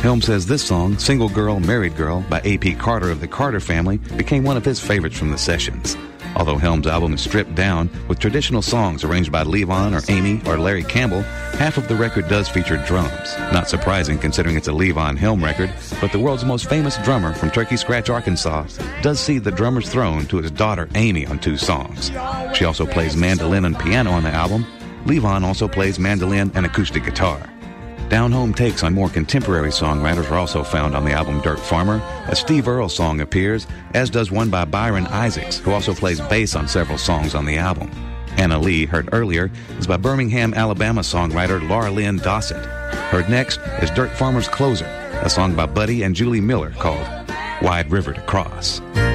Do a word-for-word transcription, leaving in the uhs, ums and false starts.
Helm says this song, Single Girl, Married Girl, by A P Carter of the Carter Family, became one of his favorites from the sessions. Although Helm's album is stripped down, with traditional songs arranged by Levon or Amy or Larry Campbell, half of the record does feature drums. Not surprising considering it's a Levon Helm record, but the world's most famous drummer from Turkey Scratch, Arkansas, does see the drummer's throne to his daughter Amy on two songs. She also plays mandolin and piano on the album. Levon also plays mandolin and acoustic guitar. Down-home takes on more contemporary songwriters are also found on the album Dirt Farmer. A Steve Earle song appears, as does one by Byron Isaacs, who also plays bass on several songs on the album. Anna Lee, heard earlier, is by Birmingham, Alabama songwriter Laura Lynn Dossett. Heard next is Dirt Farmer's Closer, a song by Buddy and Julie Miller called Wide River to Cross.